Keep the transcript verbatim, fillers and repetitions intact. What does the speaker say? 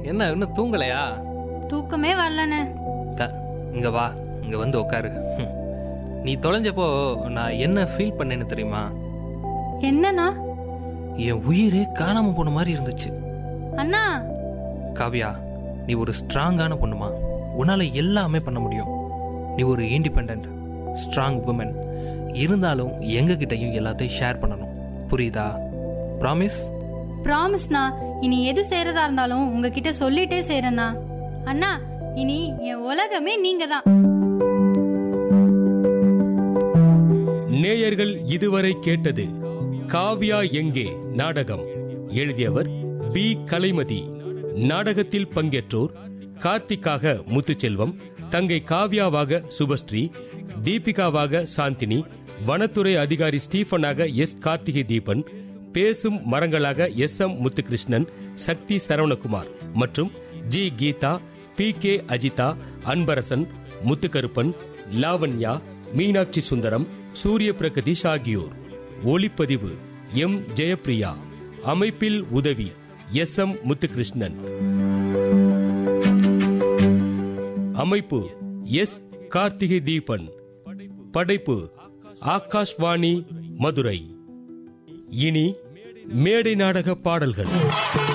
என்ன இன்னும் தூங்கலையா? தூக்கமே வரலண்ணே. இங்க வா, இங்க வந்து உட்காரு. நீ தொலைஞ்சப்போ நான் என்ன ஃபீல் பண்ணேன்னு தெரியுமா? என்னண்ணா? என் உயிரே காணாம போன மாதிரி இருந்துச்சு. அண்ணா. காவியா, நீ ஒரு ஸ்ட்ராங்கான பொண்ணுமா. உன்னால எல்லாமே பண்ண முடியும். நீ ஒரு இண்டிபெண்டன்ட் ஸ்ட்ராங் உமன். இருந்தாலும் எங்க கிட்டையும் எல்லாத்தையும் ஷேர் பண்ணணும், புரியுதா? ப்ராமிஸ்? ப்ராமிஸ்ண்ணா. இனி எது செய்யறதா இருந்தாலும் உங்ககிட்ட சொல்லிட்டே செய்யறேண்ணா. அண்ணா, இனி என் உலகமே நீங்க தான். நேயர்கள் இதுவரை கேட்டது காவ்யா எங்கே நாடகம். எழுதியவர் பி கலைமதி. நாடகத்தில் பங்கேற்றோர் கார்த்திக்காக முத்துச்செல்வம், தங்கை காவ்யாவாக சுபஸ்ரீ, தீபிகாவாக சாந்தினி, வனத்துறை அதிகாரி ஸ்டீபனாக எஸ் கார்த்திகை தீபன், பேசும் மரங்களாக எஸ் எம் முத்துகிருஷ்ணன், சக்தி சரவணகுமார் மற்றும் G Geetha, B K Ajitha, Anbarasan, Muthukaruppan, Lavanya, Meenakshi Sundaram, சூரிய பிரகதீஷ் ஆகியோர். ஒளிப்பதிவு எம் ஜெயப்பிரியா. அமைப்பில் உதவி எஸ் எம் முத்துகிருஷ்ணன். அமைப்பு எஸ் கார்த்திகை தீபன். படைப்பு ஆகாஷ்வாணி மதுரை. இனி மேடை நாடக பாடல்கள்.